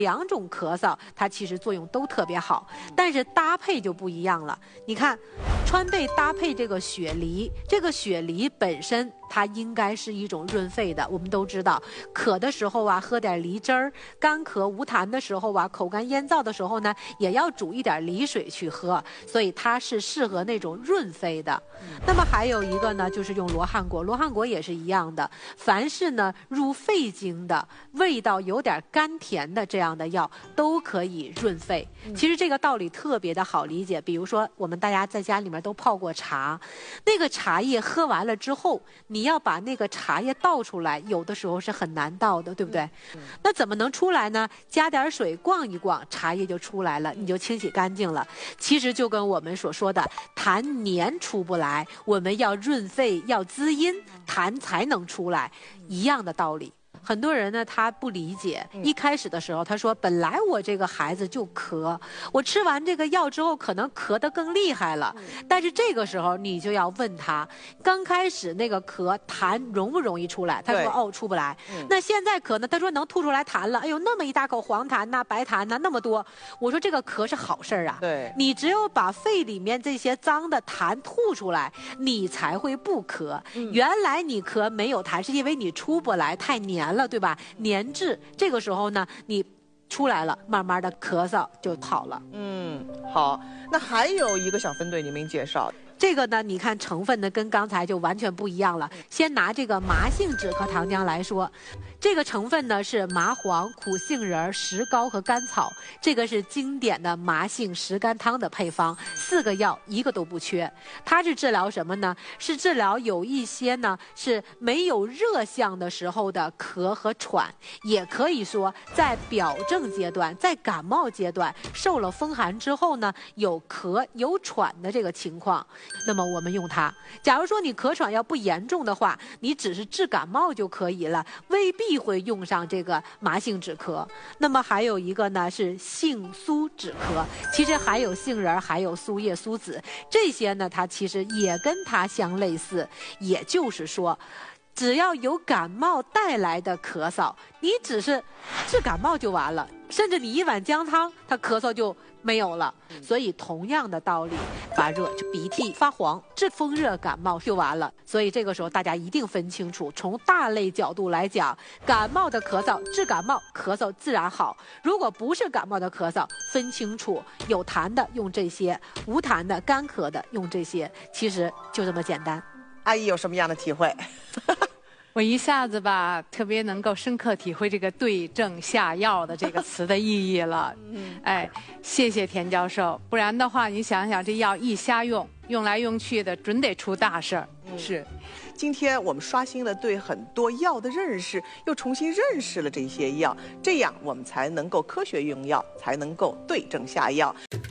两种咳嗽它其实作用都特别好，但是搭配就不一样了。你看，川贝搭配这个雪梨，这个雪梨本身它应该是一种润肺的。我们都知道，渴的时候啊，喝点梨汁儿；干咳无痰的时候啊，口干咽燥的时候呢，也要煮一点梨水去喝。所以它是适合那种润肺的。那么还有一个呢，就是用罗汉果，罗汉果也是一样的。凡是呢入肺经的，味道有点甘甜的这样的药，都可以润肺。其实这个道理特别的好理解。比如说，我们大家在家里面都泡过茶，那个茶叶喝完了之后，你要把那个茶叶倒出来，有的时候是很难倒的，对不对？那怎么能出来呢？加点水逛一逛，茶叶就出来了，你就清洗干净了。其实就跟我们所说的痰黏出不来，我们要润肺要滋阴，痰才能出来，一样的道理。很多人呢，他不理解。一开始的时候，他说：“本来我这个孩子就咳，我吃完这个药之后，可能咳得更厉害了。”但是这个时候，你就要问他，刚开始那个咳痰容不容易出来？他说：“哦，出不来。”那现在咳呢？他说能吐出来痰了。哎呦，那么一大口黄痰呐、白痰呐，那么多。我说这个咳是好事儿啊。 对， 你只有把肺里面这些脏的痰吐出来，你才会不咳。原来你咳没有痰，是因为你出不来，太黏了，对吧？粘滞，这个时候呢，你出来了，慢慢的咳嗽就好了。 好，那还有一个小分队，你没介绍。 这个呢，你看成分呢跟刚才就完全不一样了。先拿这个麻杏止咳糖浆来说，这个成分呢是麻黄、苦杏仁、石膏和甘草，这个是经典的麻杏石甘汤的配方，4个药一个都不缺。它是治疗什么呢？是治疗有一些呢是没有热象的时候的咳和喘，也可以说在表症阶段，在感冒阶段受了风寒之后呢，有咳有喘的这个情况。那么我们用它。假如说你咳喘要不严重的话，你只是治感冒就可以了，未必会用上这个麻杏止咳。那么还有一个呢是杏苏止咳，其实还有杏仁，还有苏叶、苏子，这些呢它其实也跟它相类似。也就是说，只要有感冒带来的咳嗽，你只是治感冒就完了，甚至你一碗姜汤，它咳嗽就没有了。所以同样的道理，发热就鼻涕发黄，治风热感冒就完了。所以这个时候大家一定分清楚，从大类角度来讲，感冒的咳嗽治感冒，咳嗽自然好。如果不是感冒的咳嗽，分清楚，有痰的用这些，无痰的干咳的用这些，其实就这么简单。 阿姨有什么样的体会？ 我一下子吧，特别能够深刻体会这个对症下药的这个词的意义了。哎，谢谢田教授，不然的话，你想想这药一瞎用，用来用去的，准得出大事儿。 是，今天我们刷新了对很多药的认识，又重新认识了这些药，这样我们才能够科学用药，才能够对症下药。